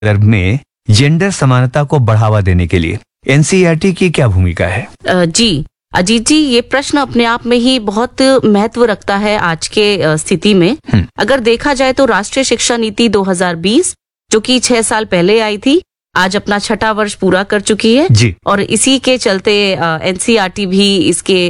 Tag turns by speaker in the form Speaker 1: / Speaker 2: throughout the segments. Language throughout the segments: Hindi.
Speaker 1: संदर्भ में जेंडर समानता को बढ़ावा देने के लिए एनसीईआरटी की क्या भूमिका है?
Speaker 2: जी अजीत जी, ये प्रश्न अपने आप में ही बहुत महत्व रखता है आज के स्थिति में। अगर देखा जाए तो राष्ट्रीय शिक्षा नीति 2020 जो कि 6 साल पहले आई थी, आज अपना 6वां वर्ष पूरा कर चुकी है
Speaker 1: जी।
Speaker 2: और इसी के चलते एनसीईआरटी भी इसके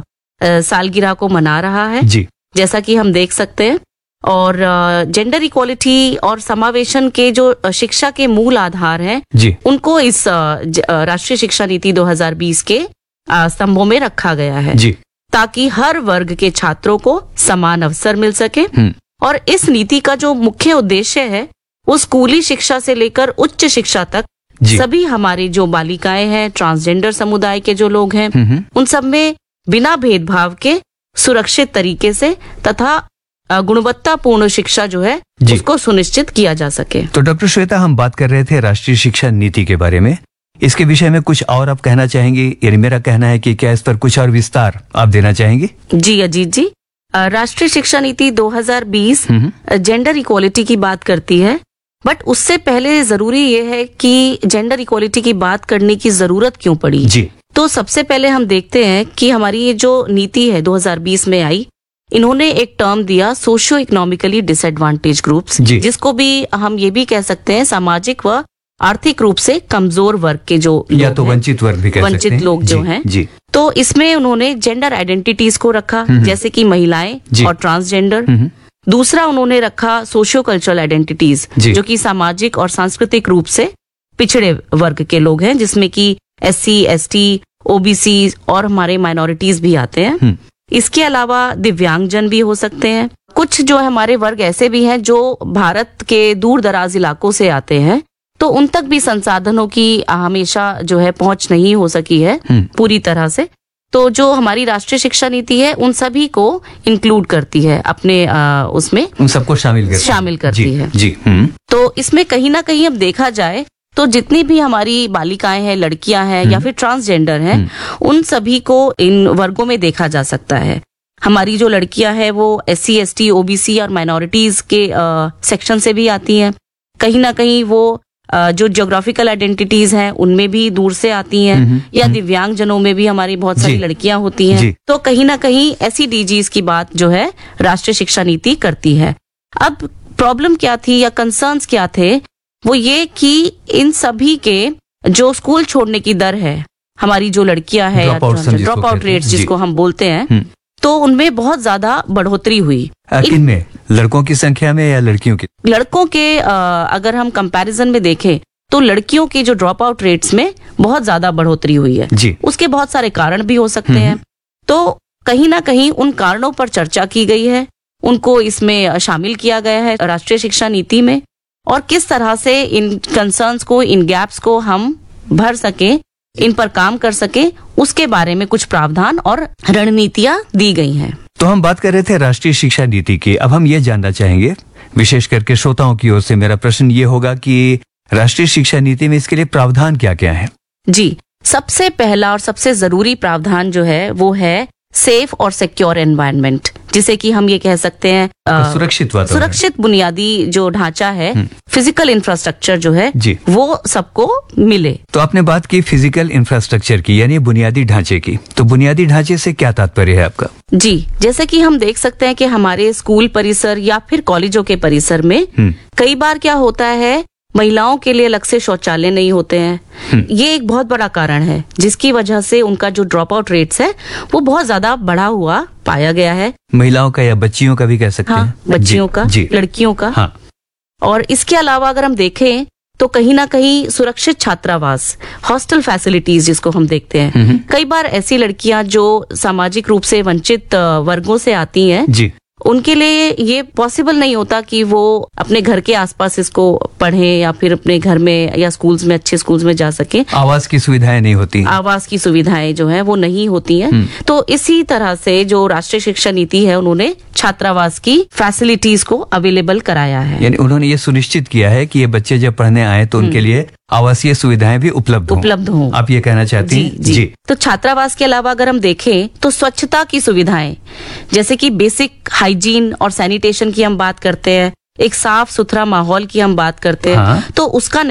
Speaker 2: सालगिरह को मना रहा है
Speaker 1: जी। जैसा
Speaker 2: कि हम देख सकते हैं। और जेंडर इक्वालिटी और समावेशन के जो शिक्षा के मूल आधार हैं
Speaker 1: जी।
Speaker 2: उनको इस राष्ट्रीय शिक्षा नीति 2020 के स्तंभों में रखा गया है
Speaker 1: जी।
Speaker 2: ताकि हर वर्ग के छात्रों को समान अवसर मिल सके। और इस नीति का जो मुख्य उद्देश्य है वो स्कूली शिक्षा से लेकर उच्च शिक्षा तक सभी हमारी जो बालिकाएं हैं, ट्रांसजेंडर समुदाय के जो लोग हैं, उन सब में बिना भेदभाव के सुरक्षित तरीके से तथा गुणवत्तापूर्ण शिक्षा जो है उसको सुनिश्चित किया जा सके।
Speaker 1: तो डॉक्टर श्वेता, हम बात कर रहे थे राष्ट्रीय शिक्षा नीति के बारे में। इसके विषय में कुछ और आप कहना चाहेंगे? यानी मेरा कहना है कि क्या इस पर कुछ और विस्तार आप देना चाहेंगे?
Speaker 2: जी अजीत जी, राष्ट्रीय शिक्षा नीति 2020 जेंडर इक्वालिटी की बात करती है, बट उससे पहले जरूरी ये है कि जेंडर इक्वालिटी की बात करने की जरूरत क्यों पड़ी
Speaker 1: जी।
Speaker 2: तो सबसे पहले हम देखते हैं कि हमारी ये जो नीति है 2020 में आई, इन्होंने एक टर्म दिया सोशियो इकोनॉमिकली डिसएडवांटेज ग्रुप्स, जिसको भी हम ये भी कह सकते हैं सामाजिक व आर्थिक रूप से कमजोर वर्ग के जो
Speaker 1: या तो वंचित वर्ग भी कह सकते हैं,
Speaker 2: वंचित लोग जो हैं। तो इसमें उन्होंने जेंडर आइडेंटिटीज को रखा, जैसे कि महिलाएं और ट्रांसजेंडर। दूसरा उन्होंने रखा सोशियो कल्चरल आइडेंटिटीज, जो कि सामाजिक और सांस्कृतिक रूप से पिछड़े वर्ग के लोग हैं, जिसमें कि SC, ST, OBC और हमारे माइनॉरिटीज भी आते हैं। इसके अलावा दिव्यांगजन भी हो सकते हैं। कुछ जो हमारे वर्ग ऐसे भी हैं जो भारत के दूर दराज इलाकों से आते हैं, तो उन तक भी संसाधनों की हमेशा जो है पहुंच नहीं हो सकी है पूरी तरह से। तो जो हमारी राष्ट्रीय शिक्षा नीति है उन सभी को इंक्लूड करती है अपने उसमें,
Speaker 1: उन सबको शामिल करती
Speaker 2: है जी। तो इसमें कहीं ना कहीं अब देखा जाए तो जितनी भी हमारी बालिकाएं हैं, लड़कियां हैं या फिर ट्रांसजेंडर हैं, उन सभी को इन वर्गों में देखा जा सकता है। हमारी जो लड़कियां हैं वो SC, ST, OBC और माइनॉरिटीज के सेक्शन से भी आती हैं। कहीं ना कहीं वो जो ज्योग्राफिकल आइडेंटिटीज हैं उनमें भी दूर से आती हैं, या दिव्यांग जनों में भी हमारी बहुत सारी लड़कियां होती हैं। तो कहीं ना कहीं ऐसी DGs की बात जो है राष्ट्रीय शिक्षा नीति करती है। अब प्रॉब्लम क्या थी या कंसर्न्स क्या थे, वो ये कि इन सभी के जो स्कूल छोड़ने की दर है, हमारी जो लड़कियां हैं, ड्रॉप आउट रेट्स जिसको हम बोलते हैं, तो उनमें बहुत ज्यादा बढ़ोतरी हुई।
Speaker 1: किनमें? लड़कों की संख्या में या लड़कियों की?
Speaker 2: लड़कों के अगर हम कंपैरिजन में देखें तो लड़कियों के जो ड्रॉप आउट रेट्स में बहुत ज्यादा बढ़ोतरी हुई है
Speaker 1: जी।
Speaker 2: उसके बहुत सारे कारण भी हो सकते हैं। तो कहीं ना कहीं उन कारणों पर चर्चा की गई है, उनको इसमें शामिल किया गया है राष्ट्रीय शिक्षा नीति में, और किस तरह से इन कंसर्न्स को, इन गैप्स को हम भर सके, इन पर काम कर सके, उसके बारे में कुछ प्रावधान और रणनीतियां दी गई हैं।
Speaker 1: तो हम बात कर रहे थे राष्ट्रीय शिक्षा नीति की। अब हम ये जानना चाहेंगे, विशेष करके श्रोताओं की ओर से मेरा प्रश्न ये होगा कि राष्ट्रीय शिक्षा नीति में इसके लिए प्रावधान क्या क्या है? जी,
Speaker 2: सबसे पहला और सबसे जरूरी प्रावधान जो है वो है सेफ और सिक्योर एनवायरनमेंट, जिसे कि हम ये कह सकते हैं सुरक्षित बुनियादी जो ढांचा है, फिजिकल इंफ्रास्ट्रक्चर जो है वो सबको मिले।
Speaker 1: तो आपने बात की फिजिकल इंफ्रास्ट्रक्चर की, यानी बुनियादी ढांचे की। तो बुनियादी ढांचे से क्या तात्पर्य है आपका?
Speaker 2: जी, जैसे कि हम देख सकते हैं कि हमारे स्कूल परिसर या फिर कॉलेजों के परिसर में कई बार क्या होता है, महिलाओं के लिए अलग से शौचालय नहीं होते हैं। ये एक बहुत बड़ा कारण है जिसकी वजह से उनका जो ड्रॉप आउट रेट्स है वो बहुत ज्यादा बढ़ा हुआ पाया गया है।
Speaker 1: महिलाओं का या बच्चियों का भी कह सकते हैं।
Speaker 2: बच्चियों का, लड़कियों का।
Speaker 1: हाँ।
Speaker 2: और इसके अलावा अगर हम देखें तो कहीं ना कहीं सुरक्षित छात्रावास, हॉस्टल फैसिलिटीज जिसको हम देखते हैं, कई बार ऐसी लड़कियां जो सामाजिक रूप से वंचित वर्गों से आती हैं जी, उनके लिए ये पॉसिबल नहीं होता कि वो अपने घर के आसपास इसको पढ़ें या फिर अपने घर में या स्कूल्स में, अच्छे स्कूल्स में जा सके।
Speaker 1: आवास की सुविधाएं नहीं होती,
Speaker 2: आवास की सुविधाएं जो है वो नहीं होती हैं। तो इसी तरह से जो राष्ट्रीय शिक्षा नीति है उन्होंने छात्रावास की फैसिलिटीज को अवेलेबल कराया है।
Speaker 1: यानी उन्होंने ये सुनिश्चित किया है कि ये बच्चे जब पढ़ने आए तो उनके लिए आवासीय सुविधाएं भी उपलब्ध हों। आप ये कहना चाहती हैं?
Speaker 2: जी। तो छात्रावास के अलावा अगर हम देखें तो स्वच्छता की सुविधाएं, जैसे कि बेसिक हाइजीन और सैनिटेशन की हम बात करते हैं, एक साफ सुथरा माहौल की हम बात करते हैं,
Speaker 1: हाँ।
Speaker 2: तो उसका